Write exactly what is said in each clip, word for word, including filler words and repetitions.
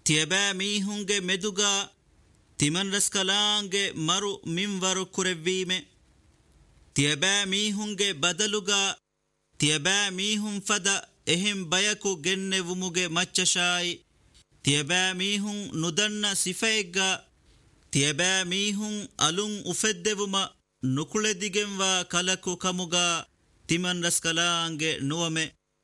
තියබෑ මීහුන්ගේ මෙදුගා තිමන් රස්කලාන්ගේ මරු මින්වරු කුරෙව්වීමේ තියබෑ මීහුන්ගේ බදලුගා තියබෑ මීහුන් ෆද එහෙම් බයකු ගෙන්නෙවුමුගේ මච්චෂායි තියබෑ මීහුන් නුදන්න සිෆෙග්ගා තියබෑ මීහුන් අලුන් උෆෙද්දෙවුම නුකුලෙදිගෙන්වා කලකු කමුගා තිමන් රස්කලාන්ගේ නුවමේ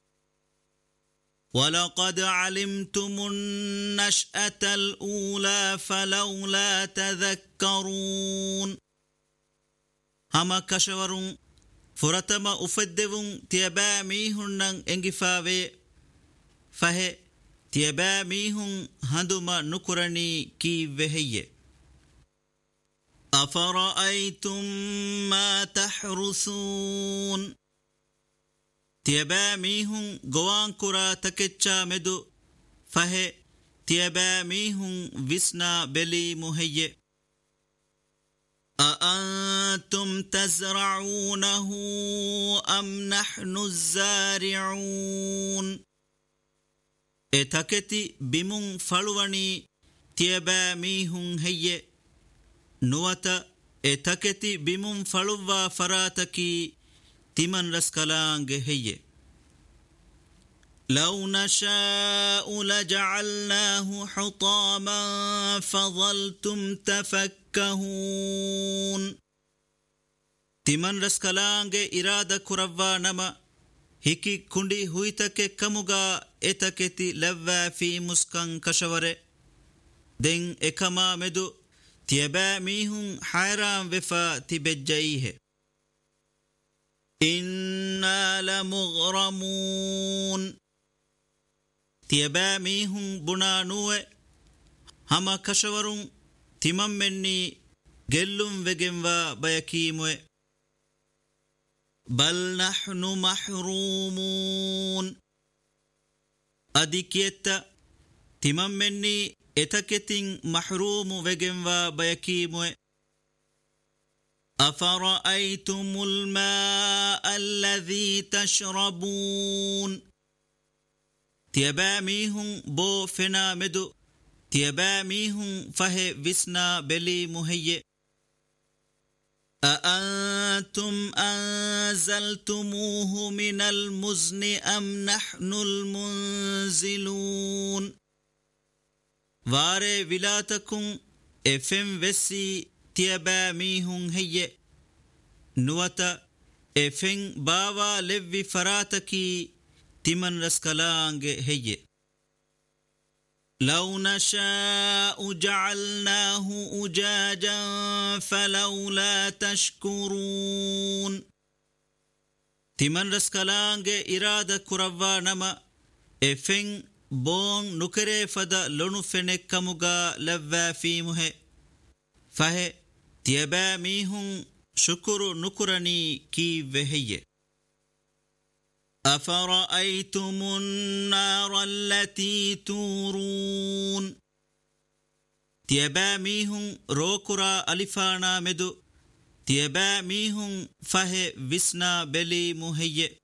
وَلَقَدْ عَلِمْتُمُ النَّشْأَةَ الْأُولَى فَلَوْلَا تَذَكَّرُونَ هَمَا كَشَوَرُونَ فُرَتَمَ أُفَدِّوُونَ تِيَبَا مِيهُنَّنْ إِنْغِفَاوَي فَهِ تِيَبَا مِيهُنْ هَنْدُمَا نُكُرَنِي كِي وَهِيَّ أَفَرَأَيْتُمْ مَا تَحْرُثُونَ තියබෑ මීහුන් ගොවාන් කුරා තකෙච්චා මෙදු ෆහෙ තියබෑ මීහුන් විස්නා බෙලී මුහෙయ్యෙ أأنتم تزرعونه أم نحن الزارعون එතකෙති බිමුන් ෆළුවනි තියබෑ මීහුන් හෙయ్యෙ නුවත එතකෙති බිමුන් ෆළුවා ෆරාතකි තිමන් රස්කලාන්ගේ හෙయ్యෙ لو نشاء لجعلناه حطاما فظلتم تفكهون තිමන් රස්කලාන්ගේ ඉරාදා කුරවවා නම හිකි කුණ්ඩි හුයිතකෙ කමුගා එතකෙති ලැව්වා ෆී මුස්කන් කෂවරෙ දෙන් එකමා මෙදු තියබෑ මීහුන් හයරාම් වෙෆා තිබෙජ්ජයිහෙ إِنَّا لَمُغْرَمُونَ තියබෑ මීහුන් බුණා නුවේ හම කෂවරුන් තිමම් මෙන්නි ගෙල්ලුම් වෙගෙන්වා බයකීමුවේ බල් නහ්නු මහ්රූමූන් අදිකියත්ත තිමම් මෙන්නි එතකෙතින් මහ්රූමු වෙගෙන්වා බයකීමුවේ أفرأيتم الماء الذي تشربون තියබෑ මීහුන් බෝ ෆෙනා මෙදු තියබෑ මීහුන් ෆහෙ විස්නා බෙලී මුහෙయ్యෙ أأنتم أنزلتموه من المزن أم نحن المنزلون واري ولاتكم افم وسي තියබෑ මීහුන් හෙయ్యෙ නුවත එෆෙන් බාවා ලෙව්වි ෆරාතකි තිමන් රස්කලාන්ගේ හෙయ్యෙ لو نشاء جعلناه أجاجا فلولا تشكرون තිමන් රස්කලාන්ගේ ඉරාදා කුරවවා නම එෆෙන් බෝන් නුකරේ ෆද ලොණු ෆෙනෙක් කමුගා ලැව්වා ෆීමුහෙ ෆහෙ තියබෑ මීහුන් ශුකුරු නුකුරණී කී වෙහෙయ్యෙ أفرأيتم النار التي تورون තියබෑ මීහුන් රෝකුරා අලිෆානා මෙදු තියබෑ මීහුන් ෆහෙ විස්නා බෙලී මුහෙయ్యෙ